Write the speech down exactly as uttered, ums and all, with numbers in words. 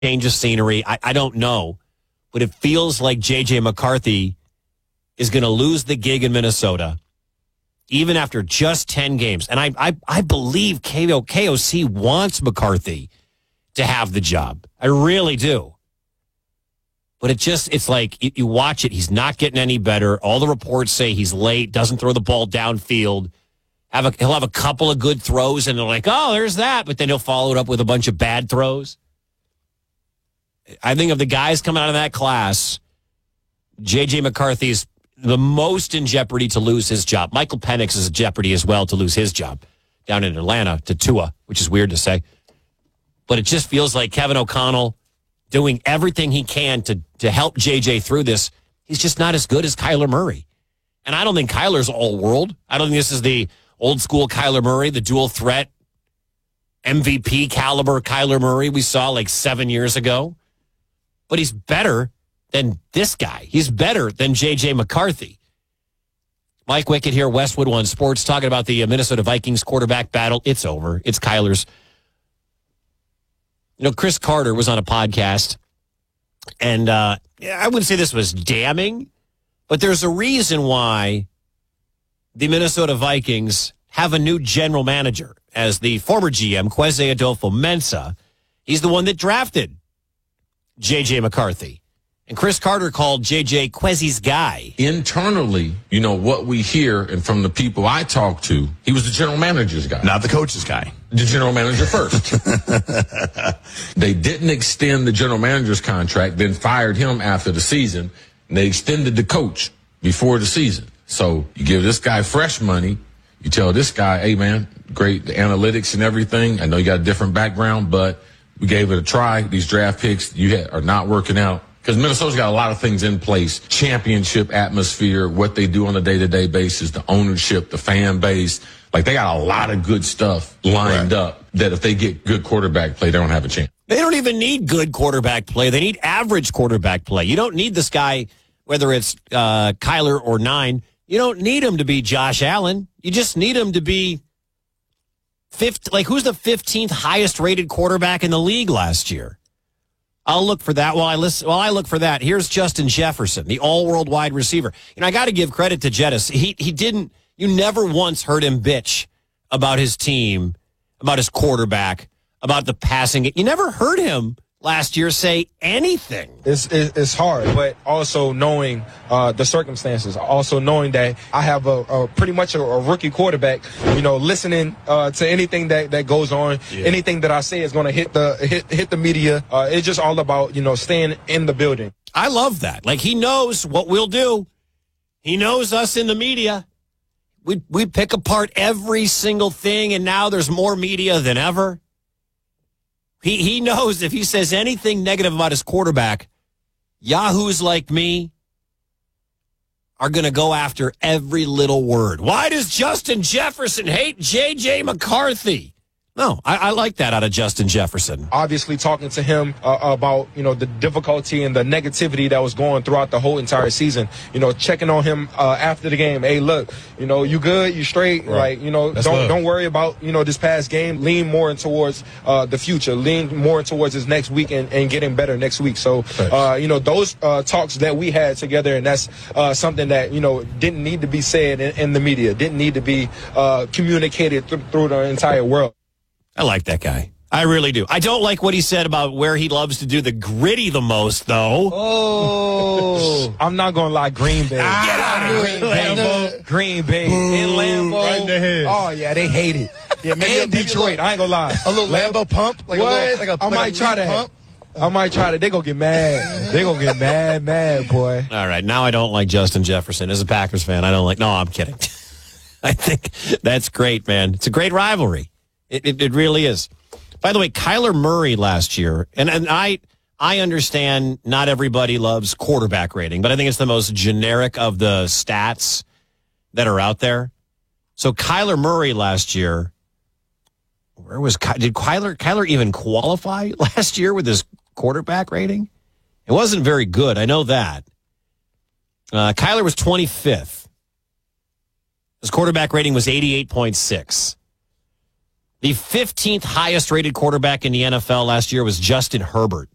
change of scenery. I, I don't know. But it feels like J J. McCarthy is going to lose the gig in Minnesota, even after just ten games. And I I, I believe K O C wants McCarthy to have the job. I really do. But it just, it's like, you, you watch it, he's not getting any better. All the reports say he's late, doesn't throw the ball downfield. Have a, he'll have a couple of good throws, and they're like, oh, there's that. But then he'll follow it up with a bunch of bad throws. I think of the guys coming out of that class, J J. McCarthy's the most in jeopardy to lose his job. Michael Penix is in jeopardy as well to lose his job down in Atlanta to Tua, which is weird to say. But it just feels like Kevin O'Connell doing everything he can to, to help J J through this. He's just not as good as Kyler Murray. And I don't think Kyler's all world. I don't think this is the old school Kyler Murray, the dual threat, M V P caliber Kyler Murray we saw like seven years ago. But he's better than this guy. He's better than J J. McCarthy. Mike Wickett here, Westwood One Sports, talking about the Minnesota Vikings quarterback battle. It's over. It's Kyler's. You know, Chris Carter was on a podcast, and uh, I wouldn't say this was damning, but there's a reason why the Minnesota Vikings have a new general manager as the former G M, Kwesi Adolfo-Mensah. He's the one that drafted J J. McCarthy. And Chris Carter called J J Kwesi's guy. Internally, you know, what we hear and from the people I talk to, he was the general manager's guy. Not the coach's guy. The general manager first. They didn't extend the general manager's contract, then fired him after the season. And they extended the coach before the season. So you give this guy fresh money. You tell this guy, hey, man, great the analytics and everything. I know you got a different background, but we gave it a try. These draft picks you had, are not working out. Because Minnesota's got a lot of things in place, championship atmosphere, what they do on a day-to-day basis, the ownership, the fan base. Like, they got a lot of good stuff lined right. up that if they get good quarterback play, they don't have a chance. They don't even need good quarterback play. They need average quarterback play. You don't need this guy, whether it's uh, Kyler or Nine. You don't need him to be Josh Allen. You just need him to be fifth. Like, who's the fifteenth highest-rated quarterback in the league last year? I'll look for that while I listen. While I look for that, here's Justin Jefferson, the all-world wide receiver. And I got to give credit to Jettis. He he didn't. You never once heard him bitch about his team, about his quarterback, about the passing. You never heard him last year say anything. It's it's hard, but also knowing uh, the circumstances, also knowing that I have a, a pretty much a, a rookie quarterback. You know, listening uh, to anything that, that goes on, yeah. anything that I say is going to hit the hit hit the media. Uh, it's just all about you know staying in the building. I love that. Like he knows what we'll do. He knows us in the media. We we pick apart every single thing, and now there's more media than ever. He he knows if he says anything negative about his quarterback, yahoos like me are going to go after every little word. Why does Justin Jefferson hate J J. McCarthy? No, I, I like that out of Justin Jefferson. Obviously, talking to him uh, about, you know, the difficulty and the negativity that was going throughout the whole entire season. You know, checking on him uh, after the game. Hey, look, you know, you good, you straight. Right. Like, you know, That's don't love. don't worry about, you know, this past game. Lean more in towards uh, the future. Lean more towards this next week and, and getting better next week. So, uh, you know, those uh, talks that we had together, and that's uh, something that, you know, didn't need to be said in, in the media, didn't need to be uh, communicated th- through the entire world. I like that guy. I really do. I don't like what he said about where he loves to do the gritty the most, though. Oh, I'm not gonna lie, Green Bay. Ah, Get out of Green Bay. Green Bay in Lambeau. Right in the head. Oh yeah, they hate it. Yeah, maybe and maybe Detroit. Little, I ain't gonna lie. A little Lambeau pump. Like what? A little, like a, I like might a try that. Pump. I might try that. They gonna get mad. They gonna get mad, mad, boy. All right, now I don't like Justin Jefferson. As a Packers fan, I don't like. No, I'm kidding. I think that's great, man. It's a great rivalry. It it, it really is. By the way, Kyler Murray last year, and, and I I understand not everybody loves quarterback rating, but I think it's the most generic of the stats that are out there. So Kyler Murray last year, where was did Kyler Kyler even qualify last year with his quarterback rating? It wasn't very good. I know that. Uh, Kyler was twenty-fifth. His quarterback rating was eighty-eight point six. The fifteenth highest rated quarterback in the N F L last year was Justin Herbert.